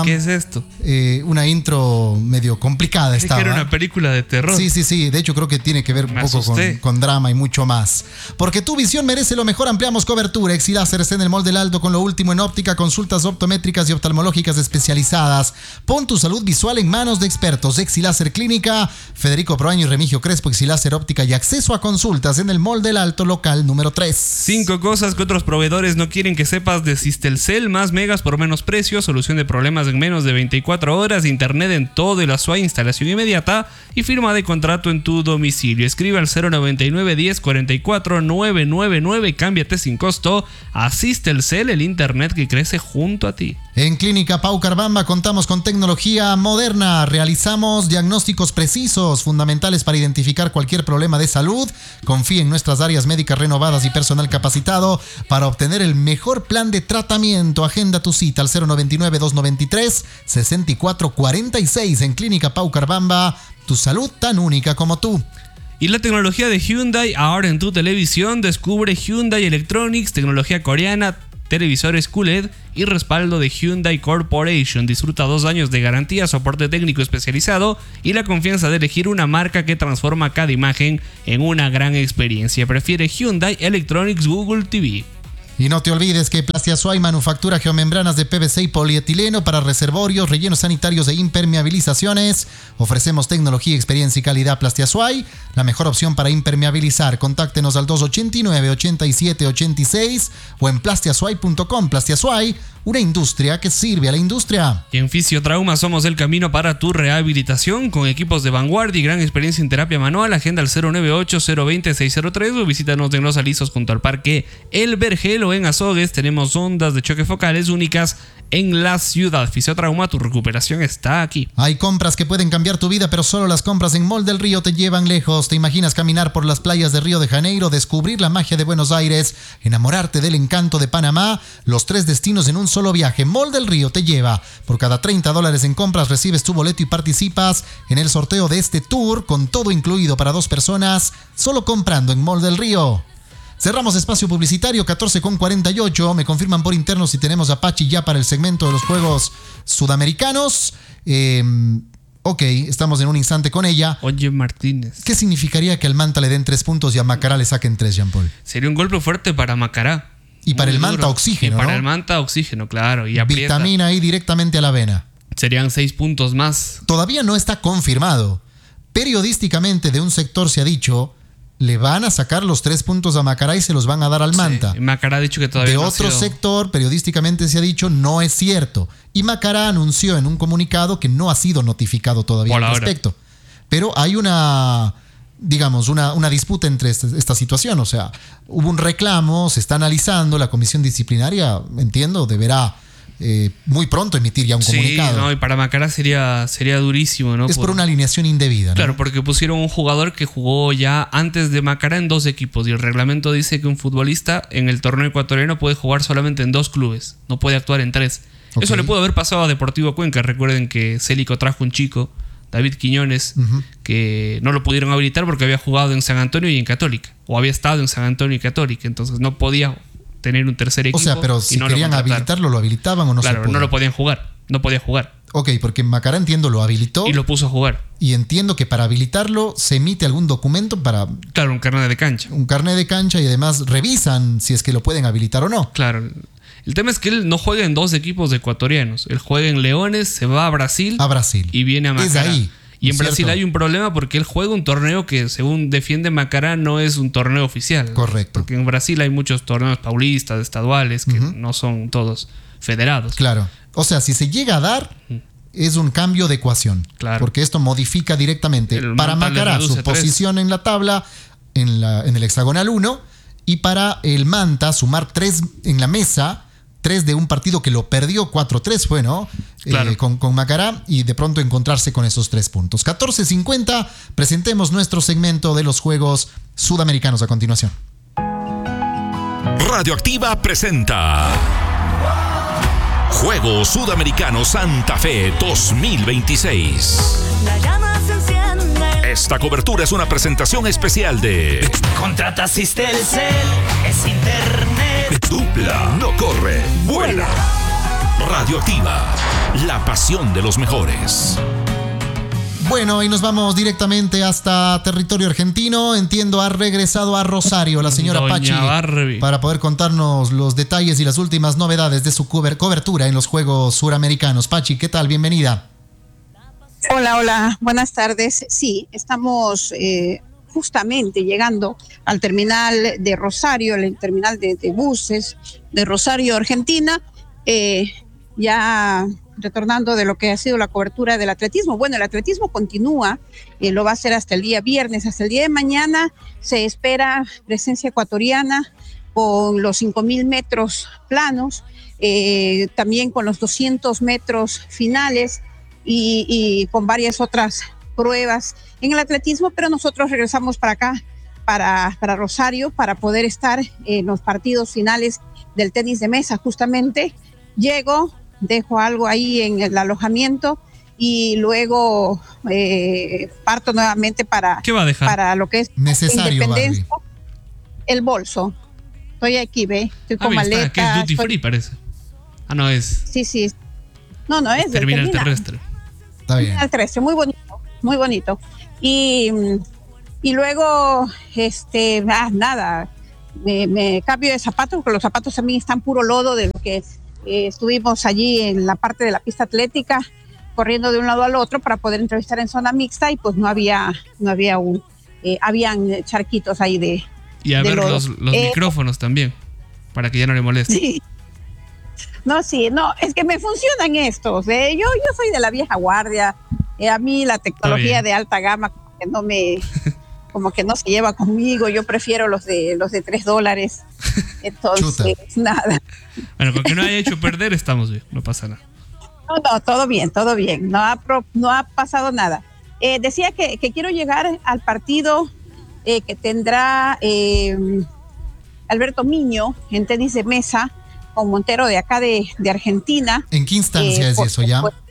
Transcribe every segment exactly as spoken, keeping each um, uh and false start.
¿Qué es esto? Eh, una intro medio complicada es estaba. que era una película de terror. Sí, sí, sí. De hecho, creo que tiene que ver un Me poco con, con drama y mucho más. Porque tu visión merece lo mejor. Ampliamos cobertura. Exiláser está en el Mall del Alto con lo último en óptica, consultas optométricas y oftalmológicas especializadas. Pon tu salud visual en manos de expertos. Exiláser Clínica, Federico Proaño y Remigio Crespo. Exiláser Óptica y acceso a consultas en el Mall del Alto, local número tres. Cinco cosas que otros proveedores no quieren que sepas de Sistelcel. Más megas por menos precio. Solución de problemas en menos de veinticuatro horas. Internet en todo el Azuay. Instalación inmediata y firma de contrato en tu domicilio. Escribe al cero noventa y nueve, diez, cuarenta y cuatro, novecientos noventa y nueve y cámbiate sin costo a Sistelcel, el internet que crece junto a ti. En Clínica Pau Carbamba contamos con tecnología moderna. Realizamos diagnósticos precisos, fundamentales para identificar cualquier problema de salud. Confía en nuestras áreas médicas renovadas y personal capacitado para obtener el mejor plan de tratamiento. Agenda tu cita al cero noventa y nueve, doscientos noventa y tres, sesenta y cuatro cuarenta y seis. En Clínica Pau Carbamba, tu salud tan única como tú. Y la tecnología de Hyundai ahora en tu televisión. Descubre Hyundai Electronics, tecnología coreana, televisores Q L E D y respaldo de Hyundai Corporation. Disfruta dos años de garantía, soporte técnico especializado y la confianza de elegir una marca que transforma cada imagen en una gran experiencia. Prefiere Hyundai Electronics Google T V. Y no te olvides que Plasti Azuay manufactura geomembranas de P V C y polietileno para reservorios, rellenos sanitarios e impermeabilizaciones. Ofrecemos tecnología, experiencia y calidad. Plasti Azuay, la mejor opción para impermeabilizar. Contáctenos al dos ochenta y nueve, ochenta y siete, ochenta y seis o en plastiazuay punto com. Plasti Azuay, una industria que sirve a la industria. Y en Fisiotrauma somos el camino para tu rehabilitación con equipos de vanguardia y gran experiencia en terapia manual. Agenda al cero noventa y ocho, cero veinte, seiscientos tres o visítanos en Los Alisos junto al Parque El Vergel o en Azogues. Tenemos ondas de choque focales únicas en la ciudad. Fisiotrauma, tu recuperación está aquí. Hay compras que pueden cambiar tu vida, pero solo las compras en Mall del Río te llevan lejos. ¿Te imaginas caminar por las playas de Río de Janeiro, descubrir la magia de Buenos Aires, enamorarte del encanto de Panamá? Los tres destinos en un solo viaje. Mall del Río te lleva. Por cada treinta dólares en compras recibes tu boleto y participas en el sorteo de este tour con todo incluido para dos personas, solo comprando en Mall del Río. Cerramos espacio publicitario, catorce con cuarenta y ocho. Me confirman por interno si tenemos a Pachi ya para el segmento de los Juegos Sudamericanos. Eh, ok, estamos en un instante con ella. Oye, Martínez, ¿qué significaría que al Manta le den tres puntos y a Macará le saquen tres, Jean Paul? Sería un golpe fuerte para Macará. Y para el Manta, oxígeno, Y para ¿no? el Manta, oxígeno, claro. Y aprieta. Vitamina ahí directamente a la vena. Serían seis puntos más. Todavía no está confirmado. Periodísticamente de un sector se ha dicho, le van a sacar los tres puntos a Macará y se los van a dar al Manta. Sí, Macará ha dicho que todavía de no ha otro sido... sector, periodísticamente se ha dicho, no es cierto. Y Macará anunció en un comunicado que no ha sido notificado todavía Por al respecto. Hora. Pero hay una, digamos, una, una disputa entre esta, esta situación. O sea, hubo un reclamo, se está analizando, la comisión disciplinaria, entiendo, deberá eh, muy pronto emitir ya un sí, comunicado. No, y para Macará sería, sería durísimo, ¿no? Es por, por una alineación indebida, ¿no? Claro, porque pusieron un jugador que jugó ya antes de Macará en dos equipos y el reglamento dice que un futbolista en el torneo ecuatoriano puede jugar solamente en dos clubes, no puede actuar en tres. Okay. Eso le pudo haber pasado a Deportivo Cuenca. Recuerden que Célico trajo un chico, David Quiñones, uh-huh. que no lo pudieron habilitar porque había jugado en San Antonio y en Católica, o había estado en San Antonio y Católica, entonces no podía tener un tercer equipo. O sea, pero si no querían habilitarlo, ¿lo habilitaban o no? Claro, se pudo? no lo podían jugar, no podía jugar. Ok, porque Macará, entiendo, lo habilitó. Y lo puso a jugar. Y entiendo que para habilitarlo se emite algún documento para... Claro, un carnet de cancha. Un carnet de cancha y además revisan si es que lo pueden habilitar o no. Claro. El tema es que él no juega en dos equipos ecuatorianos. Él juega en Leones, se va a Brasil. A Brasil. Y viene a Macará. Es ahí. Y en Brasil ¿cierto? Hay un problema porque él juega un torneo que, según defiende Macará, no es un torneo oficial. Correcto. Porque en Brasil hay muchos torneos paulistas, estaduales, que uh-huh. no son todos federados. Claro. O sea, si se llega a dar, uh-huh. es un cambio de ecuación. Claro. Porque esto modifica directamente el para Macará su posición en la tabla, en, la, en el hexagonal uno, y para el Manta sumar tres en la mesa, tres de un partido que lo perdió, cuatro tres fue, ¿no? Claro. Eh, con, con Macará, y de pronto encontrarse con esos tres puntos. catorce cincuenta, presentemos nuestro segmento de los Juegos Sudamericanos a continuación. Radioactiva presenta Juegos Sudamericanos Santa Fe dos mil veintiséis. Esta cobertura es una presentación especial de Contrata Sistelcel, es internet. Dupla, no corre, vuela. Radioactiva, la pasión de los mejores. Bueno, y nos vamos directamente hasta territorio argentino. Entiendo, ha regresado a Rosario la señora Doña Pachi Barbie, para poder contarnos los detalles y las últimas novedades de su cober- cobertura en los Juegos Suramericanos. Pachi, ¿qué tal? Bienvenida. Hola, hola, buenas tardes. Sí, estamos eh, justamente llegando al terminal de Rosario, el terminal de, de buses de Rosario, Argentina, eh, ya retornando de lo que ha sido la cobertura del atletismo. Bueno, el atletismo continúa, eh, lo va a hacer hasta el día viernes, hasta el día de mañana se espera presencia ecuatoriana con los cinco mil metros planos, eh, también con los doscientos metros finales y, y con varias otras pruebas en el atletismo, pero nosotros regresamos para acá, para, para Rosario, para poder estar en los partidos finales del tenis de mesa. Justamente llego, dejo algo ahí en el alojamiento y luego eh, parto nuevamente para, ¿qué va a dejar? para lo que es Necesario, Independencia. Barbie. El bolso. Estoy aquí, ve. Estoy Ah, con mira, está, maleta. que es duty estoy- free, parece. Ah, no, es Sí, sí. No, no es. del terminal terminal. terrestre. Está bien. Terminal trece, muy bonito, muy bonito. Y, y luego, este, ah, nada, me, me cambio de zapatos, porque los zapatos también están puro lodo de lo que eh, estuvimos allí en la parte de la pista atlética, corriendo de un lado al otro para poder entrevistar en zona mixta y pues no había, no había un, eh, habían charquitos ahí de... Y a de ver lodo. los, los Eh, micrófonos también, para que ya no le moleste. Sí. No, sí, no, es que me funcionan estos. ¿eh? Yo, yo soy de la vieja guardia. eh, a mí la tecnología bien. de alta gama como que no me, como que no se lleva conmigo. Yo prefiero los de los de tres dólares. Entonces, nada. Bueno, con que no haya hecho perder, estamos bien, no pasa nada. No, no, todo bien, todo bien. No ha, pro- no ha pasado nada. Eh, decía que, que quiero llegar al partido eh, que tendrá eh, Alberto Miño en tenis de mesa con Montero de acá de, de Argentina. ¿En qué instancia Eh, es por- eso ya? por-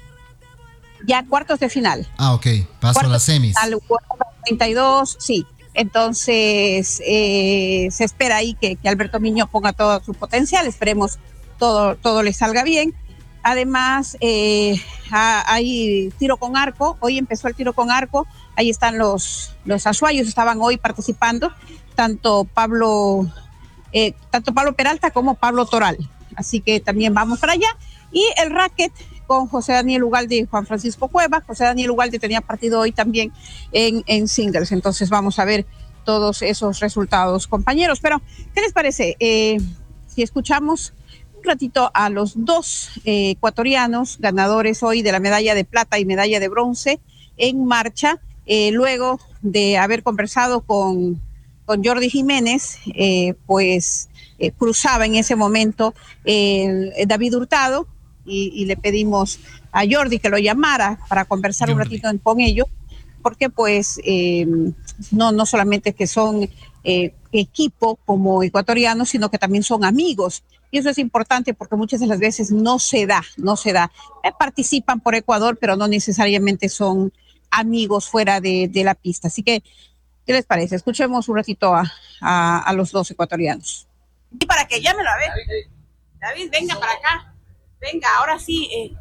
ya cuartos de final. Ah, ok. Paso a Cuartos las semis. Al treinta y dos, sí. Entonces, eh, se espera ahí que, que Alberto Miño ponga todo su potencial. Esperemos todo, todo le salga bien. Además, eh, ha- hay tiro con arco. Hoy empezó el tiro con arco. Ahí están los, los azuayos, estaban hoy participando. Tanto Pablo, eh, tanto Pablo Peralta como Pablo Toral. Así que también vamos para allá. Y el racket con José Daniel Ugalde y Juan Francisco Cueva. José Daniel Ugalde tenía partido hoy también en, en singles. Entonces vamos a ver todos esos resultados, compañeros. Pero, ¿qué les parece? Eh, si escuchamos un ratito a los dos eh, ecuatorianos ganadores hoy de la medalla de plata y medalla de bronce en marcha, eh, luego de haber conversado con, con Jordi Jiménez, eh, pues eh, cruzaba en ese momento eh, David Hurtado y, y le pedimos a Jordi que lo llamara para conversar Jordi. un ratito en- con ellos, porque pues eh, no, no solamente que son eh, equipo como ecuatorianos, sino que también son amigos. Y eso es importante porque muchas de las veces no se da, no se da. Eh, participan por Ecuador, pero no necesariamente son amigos fuera de, de la pista. Así que, ¿qué les parece? Escuchemos un ratito a, a, a los dos ecuatorianos. Y para que llámelo a ver. David, venga para acá. Venga, ahora sí. Eh,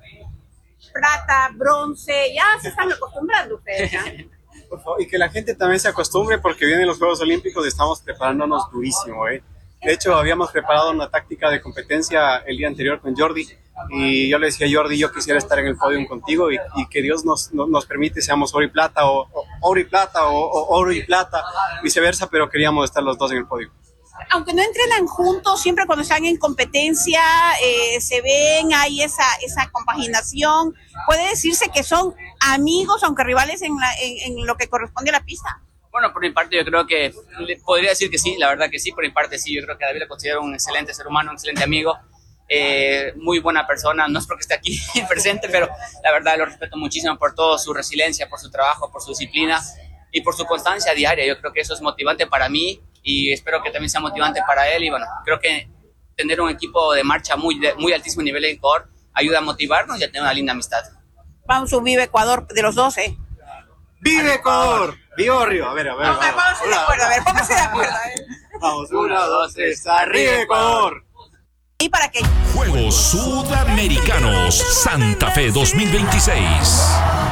plata, bronce, ya se están acostumbrando ustedes, ¿no? Por favor, y que la gente también se acostumbre porque vienen los Juegos Olímpicos y estamos preparándonos durísimo, ¿eh? De hecho, habíamos preparado una táctica de competencia el día anterior con Jordi y yo le decía a Jordi, yo quisiera estar en el podio contigo y, y que Dios nos, nos, nos permite seamos oro y plata o, o oro y plata o, o oro y plata, viceversa, pero queríamos estar los dos en el podio. Aunque no entrenan juntos, siempre cuando están en competencia eh, se ven, hay esa, esa compaginación. ¿Puede decirse que son amigos, aunque rivales en, la, en, en lo que corresponde a la pista? Bueno, por mi parte yo creo que le podría decir que sí, la verdad que sí, por mi parte sí, yo creo que David lo considero un excelente ser humano, un excelente amigo, eh, muy buena persona, no es porque esté aquí presente, pero la verdad lo respeto muchísimo por toda su resiliencia, por su trabajo, por su disciplina y por su constancia diaria. Yo creo que eso es motivante para mí y espero que también sea motivante para él y bueno, creo que tener un equipo de marcha muy, de, muy altísimo nivel en Ecuador ayuda a motivarnos y a tener una linda amistad. Vamos a un Vive Ecuador de los dos, ¿eh? ¡Vive Ecuador! ¡Viva Río! A ver, a ver. No, vamos. pónganse de acuerdo, a ver, pónganse de acuerdo. A ver. Vamos, uno, dos, tres, ¡arriba Ecuador! Y para que Juegos Sudamericanos Santa Fe dos mil veintiséis.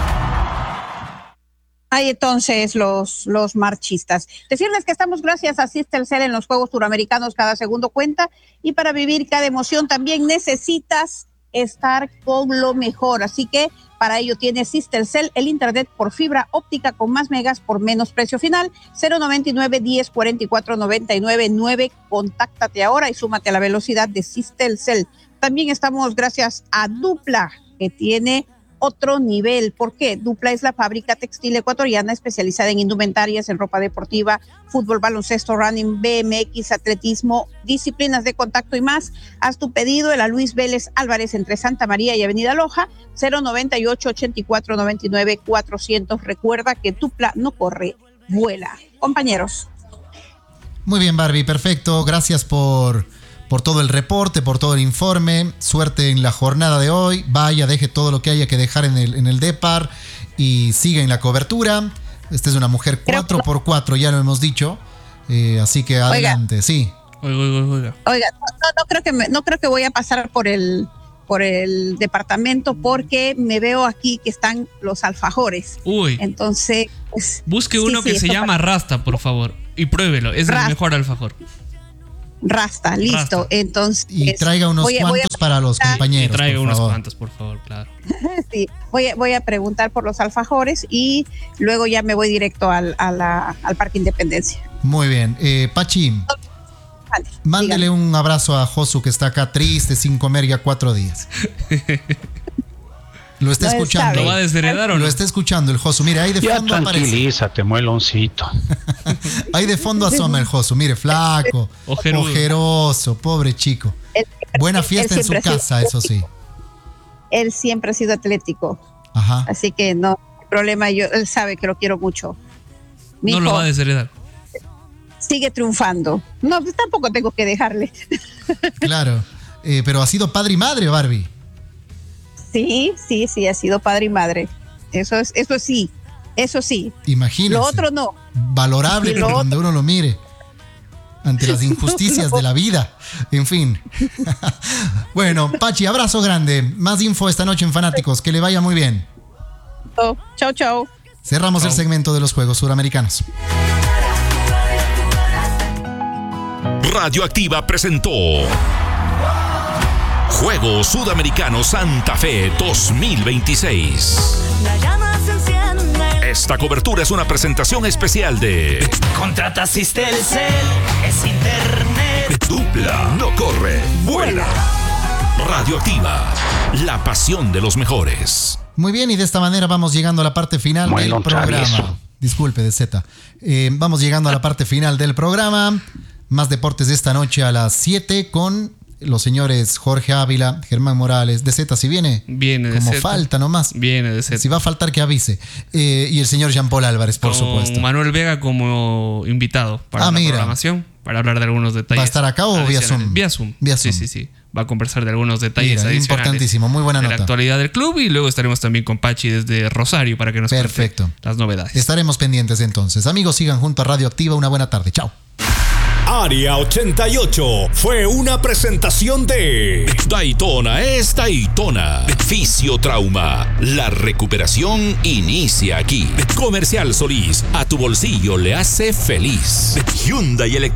Hay entonces los, los marchistas. Decirles que estamos gracias a Sistelcel en los Juegos Suramericanos, cada segundo cuenta, y para vivir cada emoción también necesitas estar con lo mejor. Así que para ello tiene Sistelcel el internet por fibra óptica con más megas por menos precio final. Cero noventa y nueve, diez, cuarenta y cuatro, noventa y nueve, nueve. Contáctate ahora y súmate a la velocidad de Sistelcel. También estamos gracias a Dupla, que tiene otro nivel. ¿Por qué? Dupla es la fábrica textil ecuatoriana especializada en indumentarias, en ropa deportiva, fútbol, baloncesto, running, B M X, atletismo, disciplinas de contacto y más. Haz tu pedido en la Luis Vélez Álvarez entre Santa María y Avenida Loja, cero noventa y ocho, ochenta y cuatro, noventa y nueve, cuatrocientos. Recuerda que Dupla no corre, vuela. Compañeros. Muy bien, Barbie, perfecto. Gracias por... por todo el reporte, por todo el informe. Suerte en la jornada de hoy. Vaya, deje todo lo que haya que dejar en el, en el Depar y siga en la cobertura. Esta es una mujer cuatro por cuatro, ya lo hemos dicho. Eh, así que adelante, oiga. Sí. Oiga, oiga, oiga. Oiga, no, no, creo que me, no creo que voy a pasar por el, por el departamento porque me veo aquí que están los alfajores. Uy. Entonces, pues, busque uno sí, que sí, se llama para... Rasta, por favor. Y pruébelo. Es Rasta. El mejor alfajor. Rasta, listo. Rasta. Entonces, y traiga unos voy, cuantos voy a... para los compañeros. Y traiga por unos favor. cuantos, por favor, claro. Sí, voy a, voy a preguntar por los alfajores y luego ya me voy directo al, a la, al Parque Independencia. Muy bien. Eh, Pachi, vale, mándele dígame. Un abrazo a Josu, que está acá triste, sin comer ya cuatro días. Lo está no escuchando. ¿Lo va a desheredar o no? Lo está escuchando el Josu. Mire, ahí de fondo ya tranquilízate, mueloncito. Ahí de fondo asoma el Josu. Mire, flaco, Ojerudo. Ojeroso, pobre chico. Él, Buena fiesta en su casa, eso sí. Él siempre ha sido atlético. Ajá. Así que no hay problema. Yo, él sabe que lo quiero mucho. Mi no hijo, lo va a desheredar. Sigue triunfando. No, pues tampoco tengo que dejarle. Claro. Eh, pero ha sido padre y madre, Barbie. Sí, sí, sí, ha sido padre y madre. Eso es, eso sí, eso sí. Imagínese. Lo otro no. Valorable por donde uno lo mire. Ante las injusticias no. de la vida. En fin. Bueno, Pachi, abrazo grande. Más info esta noche en Fanáticos. Que le vaya muy bien. Oh, chau, chau. Cerramos chau. El segmento de los Juegos Suramericanos. Radioactiva presentó Juegos Sudamericanos Santa Fe dos mil veintiséis. Esta cobertura es una presentación especial de Contrata Sistelcel, es internet. Dupla, no corre, vuela. Radioactiva, la pasión de los mejores. Muy bien, y de esta manera vamos llegando a la parte final Muy del programa. Travieso. Disculpe, de Z. Eh, vamos llegando a la parte final del programa. Más deportes de esta noche a las siete con los señores Jorge Ávila, Germán Morales. De Z, si viene, viene de como Z. falta nomás. Viene de Z. Si va a faltar, que avise. Eh, y el señor Jean Paul Álvarez, por con supuesto. Manuel Vega como invitado para ah, la mira. programación, para hablar de algunos detalles. ¿Va a estar acá o vía Zoom? Vía Zoom. Vía Zoom. Sí, sí, sí. Va a conversar de algunos detalles mira, adicionales. Importantísimo, muy buena de nota. La actualidad del club, y luego estaremos también con Pachi desde Rosario para que nos Perfecto. cuente las novedades. Estaremos pendientes entonces. Amigos, sigan junto a Radioactiva. Una buena tarde. Chao. Área ochenta y ocho fue una presentación de Daytona es Daytona. Fisiotrauma. La recuperación inicia aquí. Comercial Solís. A tu bolsillo le hace feliz. Hyundai Electric.